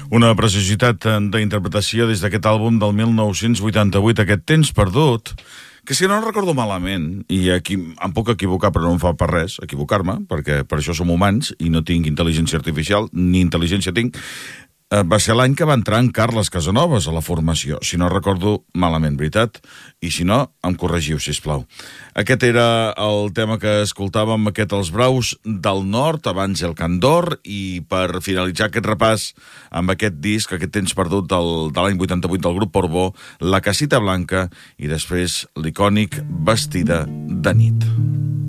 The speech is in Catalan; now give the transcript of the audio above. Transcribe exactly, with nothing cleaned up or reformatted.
Una preciositat d'interpretació des d'aquest àlbum del mil nou-cents vuitanta-vuit, aquest Temps perdut, que si no recordo malament, i aquí em puc equivocar però no em fa per res equivocar-me, perquè per això som humans i no tinc intel·ligència artificial, ni intel·ligència tinc, va ser l'any que va entrar en Carles Casanovas a la formació, si no recordo malament, veritat? I si no, em corregiu, sisplau. Aquest era el tema que escoltàvem, aquest Els Braus del Nord, abans El Candor, i per finalitzar aquest repàs amb aquest disc, aquest Temps perdut del, de l'any vuitanta-vuit del grup Portbó, La Casita Blanca, i després l'icònic Vestida de nit.